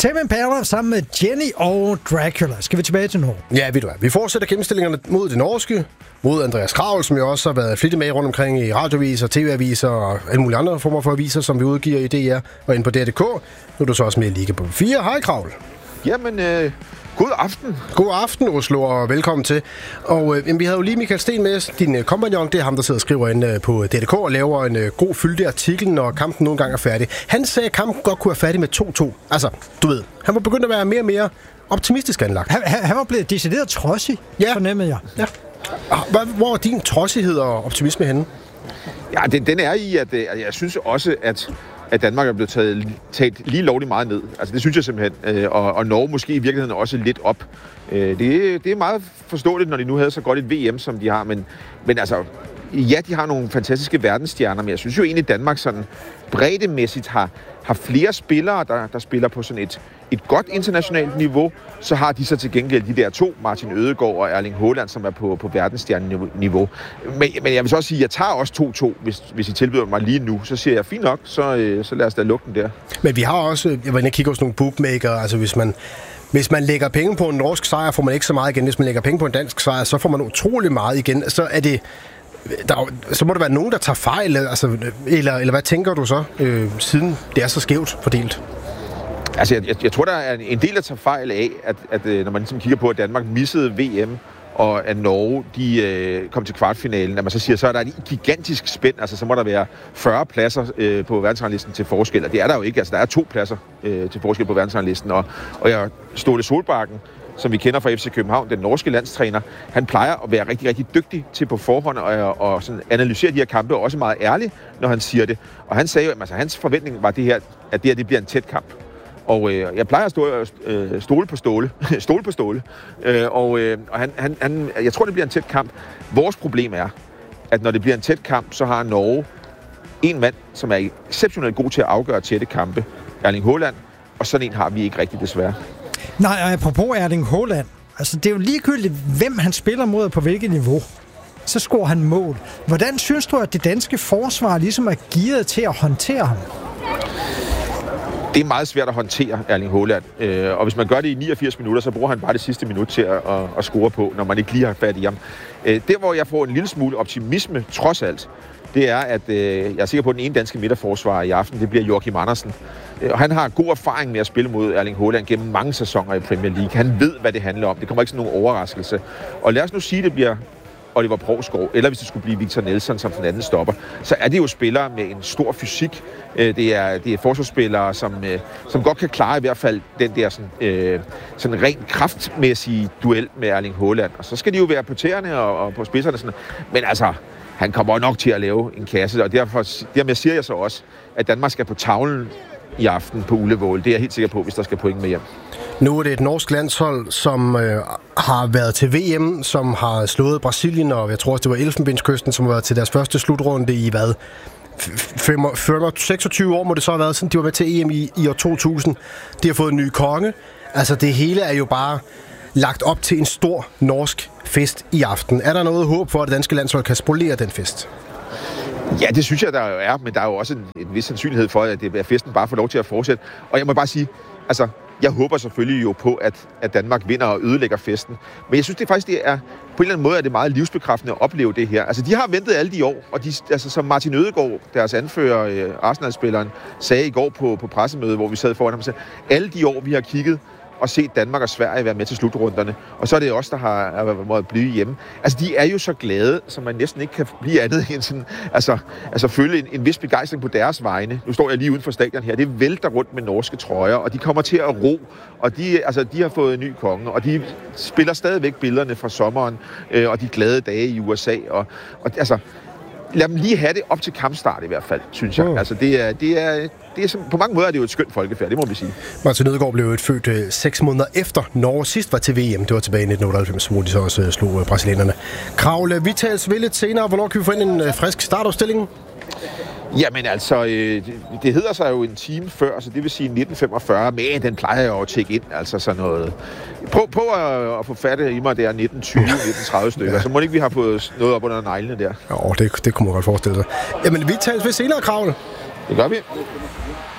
Tame Impala sammen med Jenny og Dracula. Skal vi tilbage til Norge? Ja, ved du hvad. Vi fortsætter gennemstillingerne mod det norske, mod Andreas Kraul, som jo også har været flittig med rundt omkring i radioaviser, tv-aviser og alle mulige andre former for aviser, som vi udgiver i DR og inde på DR.dk. Nu er du så også med i Liga på 4. Hej, Kraul. Jamen, god aften. God aften, Oslo, og velkommen til. Og vi havde jo lige Michael Sten med, din kompagnon. Det er ham, der sidder og skriver inde på DR.dk og laver en god fyldig artikel, når kampen nogle gange er færdig. Han sagde, at kampen godt kunne være færdig med 2-2. Altså, du ved, han var begyndt at være mere og mere optimistisk anlagt. Han var blevet decideret trodsig, fornemmede jeg. Ja. Hvor er din trodsighed og optimisme henne? Ja, den er i, at jeg synes også, at Danmark er blevet taget lige lovligt meget ned. Altså, det synes jeg simpelthen. Og Norge måske i virkeligheden også lidt op. Det er meget forståeligt, når de nu havde så godt et VM, som de har. Men altså, ja, de har nogle fantastiske verdensstjerner, men jeg synes jo egentlig, at Danmark sådan breddemæssigt har flere spillere, der spiller på sådan et godt internationalt niveau. Så har de så til gengæld de der to, Martin Ødegaard og Erling Haaland, som er på verdensstjerneniveau. Men jeg vil så også sige, at jeg tager også 2-2, hvis I tilbyder mig lige nu. Så siger jeg, fint nok, så lad os da lukke den der. Men vi har også, jeg var inde og kigge hos nogle bookmaker, altså hvis man lægger penge på en norsk sejr, får man ikke så meget igen. Hvis man lægger penge på en dansk sejr, så får man utrolig meget igen. Så er det... så må der være nogen, der tager fejl, altså, eller hvad tænker du så, siden det er så skævt fordelt? Altså, jeg tror, der er en del, der tager fejl af, at når man ligesom kigger på, at Danmark missede VM, og at Norge, de kom til kvartfinalen, at man så siger, så er der et gigantisk spænd, altså så må der være 40 pladser på verdensranglisten til forskel, og det er der jo ikke, altså der er 2 pladser til forskel på verdensranglisten, og Ståle Solbakken, som vi kender fra FC København, den norske landstræner, han plejer at være rigtig, rigtig dygtig til på forhånd og sådan analysere de her kampe, og også meget ærlig, når han siger det. Og han sagde jo, at hans forventning var det her, at det bliver en tæt kamp. Og jeg plejer at stole på Ståle. Og jeg tror, det bliver en tæt kamp. Vores problem er, at når det bliver en tæt kamp, så har Norge en mand, som er exceptionelt god til at afgøre tætte kampe, Erling Haaland, og sådan en har vi ikke rigtig desværre. Nej, apropos Erling Haaland, altså det er jo ligegyldigt, hvem han spiller mod og på hvilket niveau. Så scorer han mål. Hvordan synes du, at det danske forsvar ligesom er gearet til at håndtere ham? Det er meget svært at håndtere Erling Haaland, og hvis man gør det i 89 minutter, så bruger han bare det sidste minut til at score på, når man ikke lige har fat i ham. Der, hvor jeg får en lille smule optimisme, trods alt, det er, at jeg er sikker på, at den ene danske midterforsvarer i aften, det bliver Joachim Andersen. Og han har god erfaring med at spille mod Erling Haaland gennem mange sæsoner i Premier League. Han ved, hvad det handler om. Det kommer ikke sådan nogen overraskelse. Og lad os nu sige, at det bliver Oliver Provsgaard, eller hvis det skulle blive Victor Nelson som den anden stopper, så er det jo spillere med en stor fysik. Det er forsvarsspillere, som godt kan klare i hvert fald den der sådan rent kraftmæssige duel med Erling Haaland. Og så skal de jo være på tæerne og på spidserne. Sådan. Men altså, han kommer nok til at lave en kasse, og dermed siger jeg så også, at Danmark skal på tavlen i aften på Ullevål. Det er jeg helt sikker på, hvis der skal point med hjem. Nu er det et norsk landshold, som har været til VM, som har slået Brasilien, og jeg tror også, det var Elfenbenskysten, som har været til deres første slutrunde i 26 år må det så have været, siden de var med til EM i år 2000. De har fået en ny konge. Altså det hele er jo bare lagt op til en stor norsk fest i aften. Er der noget håb for, at det danske landshold kan spolere den fest? Ja, det synes jeg, der jo er, men der er jo også en vis sandsynlighed for, at festen bare får lov til at fortsætte. Og jeg må bare sige, altså, jeg håber selvfølgelig jo på, at Danmark vinder og ødelægger festen. Men jeg synes det faktisk, det er på en eller anden måde er det meget livsbekræftende at opleve det her. Altså, de har ventet alle de år, og som Martin Ødegaard, deres anfører, Arsenal-spilleren, sagde i går på pressemødet, hvor vi sad foran ham, så alle de år, vi har kigget og set Danmark og Sverige være med til slutrunderne. Og så er det også der har måttet blive hjemme. Altså, de er jo så glade, som man næsten ikke kan blive andet end sådan, altså føle en vis begejstring på deres vegne. Nu står jeg lige uden for stadion her. Det vælter rundt med norske trøjer, og de kommer til at ro. Og de har fået en ny konge, og de spiller stadigvæk billederne fra sommeren, og de glade dage i USA. Og altså, lad dem lige have det op til kampstart i hvert fald, synes jeg. Altså, det er på mange måder er det jo et skønt folkefærd, det må vi sige. Martin Ødegaard blev født 6 måneder efter Norge sidst var til VM. Det var tilbage i 1998, hvor de så også slog brasilianerne. Kraul, vi tales ved lidt senere. Hvornår kan vi få ind en frisk startopstilling? Jamen altså, det hedder sig jo en time før, så det vil sige 1945, men den plejer jeg jo at tjekke ind, altså sådan noget. Prøv at få fat i mig der 1920-1930 stykker, ja. Så må ikke vi har fået noget op under neglene der. Jo, det kunne man godt forestille sig. Jamen, vi tales ved senere, Kraul. Det gør vi.